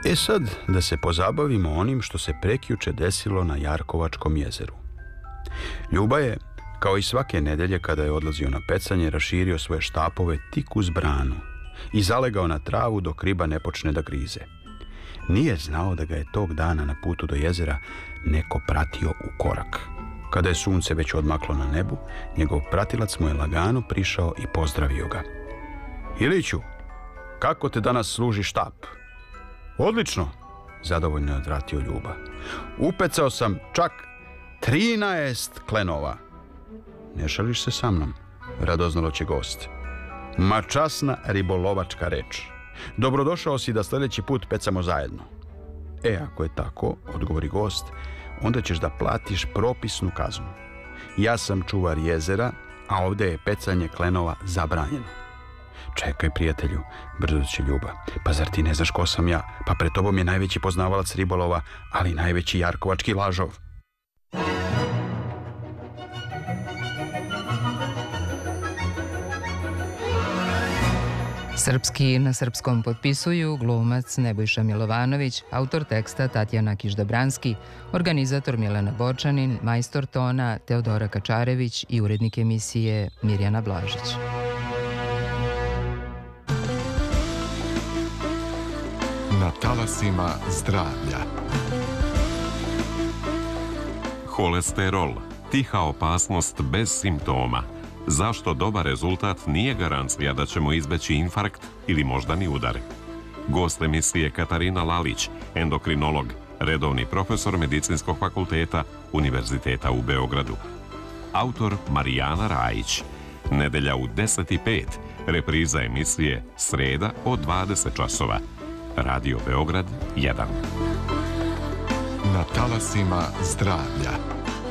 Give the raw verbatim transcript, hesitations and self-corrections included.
E sad da se pozabavimo onim što se prekjuče desilo na Jarkovačkom jezeru. Ljuba je, kao i svake nedelje kada je odlazio na pecanje, raširio svoje štapove tik uz branu i zalegao na travu dok riba ne počne da grize. Nije znao da ga je tog dana na putu do jezera neko pratio u korak. Kada je sunce već odmaklo na nebu, njegov pratilac mu je lagano prišao i pozdravio ga. Iliću, kako te danas služi štap? Odlično, zadovoljno je odvratio Ljuba. Upecao sam čak trinaest klenova. Ne šališ se sa mnom, radoznalo će gost. Ma časna ribolovačka reč. Dobrodošao si da sljedeći put pecamo zajedno. E, ako je tako, odgovori gost, onda ćeš da platiš propisnu kaznu. Ja sam čuvar jezera, a ovdje je pecanje klenova zabranjeno. Čekaj, prijatelju, brzo će Ljuba. Pa zar ti ne znaš ko sam ja? Pa pred tobom je najveći poznavalac ribolova, ali najveći jarkovački lažov. Srpski na srpskom potpisuju glumac Nebojša Milovanović, autor teksta Tatjana Kiš-Dobranski, organizator Milena Bočanin, majstor tona Teodora Kačarević i urednik emisije Mirjana Blažić. Na talasima zdravlja. Holesterol, tiha opasnost bez simptoma. Zašto dobar rezultat nije garancija da ćemo izbeći infarkt ili moždani udar? Gost emisije Katarina Lalić, endokrinolog, redovni profesor Medicinskog fakulteta Univerziteta u Beogradu. Autor Marijana Rajić. Nedelja u deset i pet, repriza emisije sreda od dvadeset časova. Radio Beograd jedan. Na talasima zdravlja.